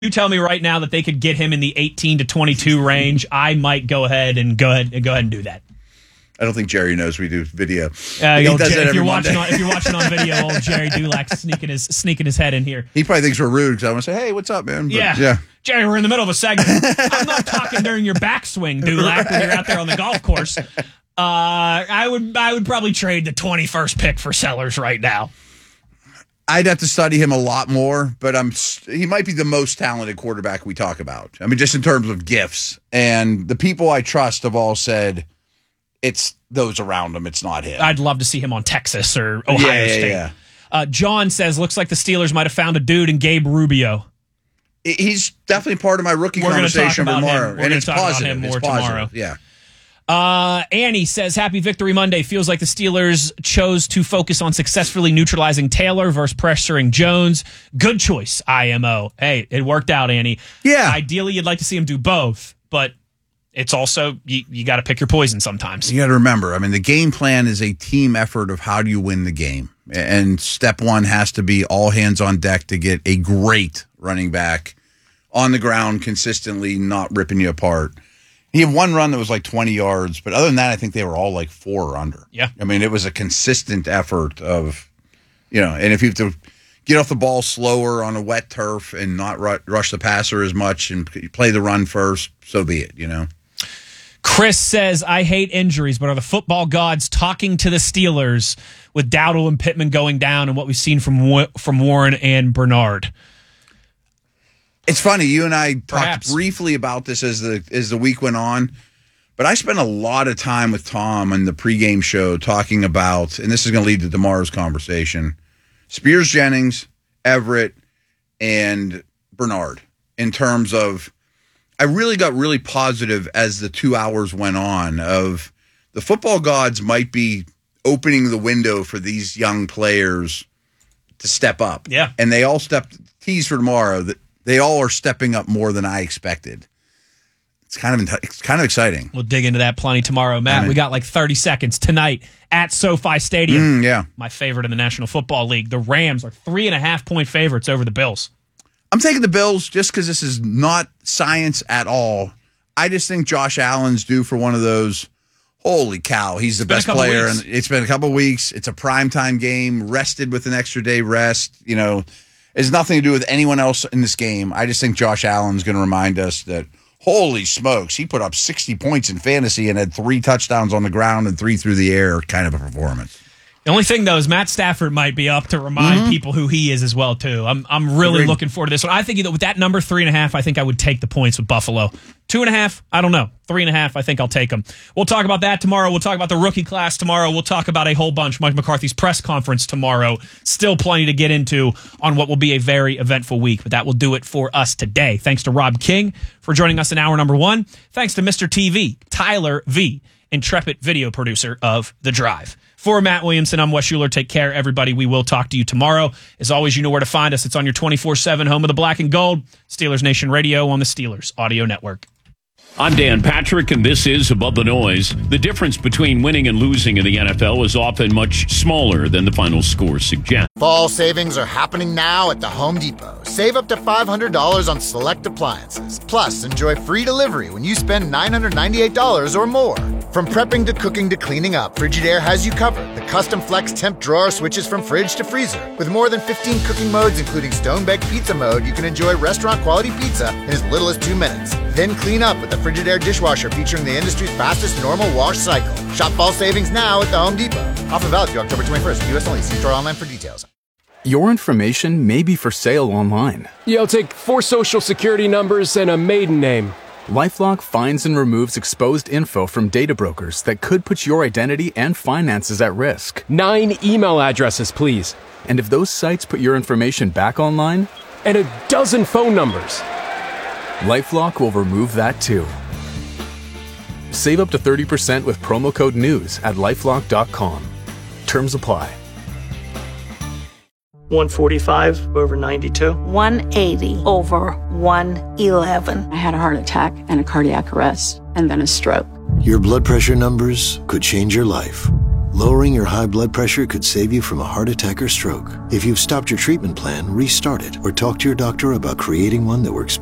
You tell me right now that they could get him in the 18 to 22 range, I might go ahead and do that. I don't think Jerry knows we do video. If you're watching on video, old Jerry Dulac sneaking his head in here. He probably thinks we're rude because I want to say, "Hey, what's up, man?" But, yeah, Jerry, we're in the middle of a segment. I'm not talking during your backswing, Dulac, when you're out there on the golf course. I would probably trade the 21st pick for Sellers right now. I'd have to study him a lot more, but he might be the most talented quarterback we talk about. I mean, just in terms of gifts. And the people I trust have all said it's those around him. It's not him. I'd love to see him on Texas or Ohio State. Yeah. John says, looks like the Steelers might have found a dude in Gabe Rubio. He's definitely part of my rookie conversation tomorrow. And it's positive. More tomorrow. Yeah. Annie says, Happy Victory Monday. Feels like the Steelers chose to focus on successfully neutralizing Taylor versus pressuring Jones. Good choice, IMO. Hey, it worked out, Annie. Yeah. Ideally, you'd like to see him do both, but it's also, you got to pick your poison sometimes. You got to remember, I mean, the game plan is a team effort of how do you win the game. And step one has to be all hands on deck to get a great running back on the ground consistently, not ripping you apart. He had one run that was like 20 yards, but other than that, I think they were all like 4 or under. Yeah. I mean, it was a consistent effort of, and if you have to get off the ball slower on a wet turf and not rush the passer as much and play the run first, so be it, Chris says, I hate injuries, but are the football gods talking to the Steelers with Dowdle and Pittman going down and what we've seen from Warren and Bernard? It's funny, you and I talked briefly about this as the week went on, but I spent a lot of time with Tom on the pregame show talking about, and this is going to lead to tomorrow's conversation, Spears Jennings, Everett, and Bernard, in terms of, I really got really positive as the 2 hours went on of the football gods might be opening the window for these young players to step up. Yeah. And they all tease for tomorrow, that they all are stepping up more than I expected. It's kind of exciting. We'll dig into that plenty tomorrow, Matt. We got like 30 seconds tonight at SoFi Stadium. Yeah. My favorite in the National Football League. The Rams are 3.5-point favorites over the Bills. I'm taking the Bills just because this is not science at all. I just think Josh Allen's due for one of those, holy cow, he's the best player. And it's been a couple of weeks. It's a primetime game, rested with an extra day rest. It has nothing to do with anyone else in this game. I just think Josh Allen's going to remind us that, holy smokes, he put up 60 points in fantasy and had 3 touchdowns on the ground and 3 through the air, kind of a performance. The only thing, though, is Matt Stafford might be up to remind people who he is as well, too. I'm really looking forward to this one. I think with that number, 3.5, I think I would take the points with Buffalo. 2.5, I don't know. 3.5, I think I'll take them. We'll talk about that tomorrow. We'll talk about the rookie class tomorrow. We'll talk about a whole bunch. Mike McCarthy's press conference tomorrow. Still plenty to get into on what will be a very eventful week, but that will do it for us today. Thanks to Rob King for joining us in hour number 1. Thanks to Mr. TV, Tyler V., intrepid video producer of The Drive. For Matt Williamson, I'm Wes Schuler. Take care, everybody. We will talk to you tomorrow. As always, you know where to find us. It's on your 24/7 home of the black and gold. Steelers Nation Radio on the Steelers Audio Network. I'm Dan Patrick, and this is Above the Noise. The difference between winning and losing in the NFL is often much smaller than the final score suggests. Fall savings are happening now at the Home Depot. Save up to $500 on select appliances. Plus, enjoy free delivery when you spend $998 or more. From prepping to cooking to cleaning up, Frigidaire has you covered. The custom flex temp drawer switches from fridge to freezer. With more than 15 cooking modes, including stone-baked pizza mode, you can enjoy restaurant-quality pizza in as little as 2 minutes. Then clean up with the Frigidaire dishwasher featuring the industry's fastest normal wash cycle. Shop fall savings now at the Home Depot. Offer valid through October 21st. U.S. only. See store online for details. Your information may be for sale online. Yeah, I'll take 4 social security numbers and a maiden name. LifeLock finds and removes exposed info from data brokers that could put your identity and finances at risk. 9 email addresses, please. And if those sites put your information back online? And a dozen phone numbers. LifeLock will remove that too. Save up to 30% with promo code NEWS at LifeLock.com. Terms apply. 145 over 92. 180 over 111. I had a heart attack and a cardiac arrest, and then a stroke. Your blood pressure numbers could change your life. Lowering your high blood pressure could save you from a heart attack or stroke. If you've stopped your treatment plan, restart it or talk to your doctor about creating one that works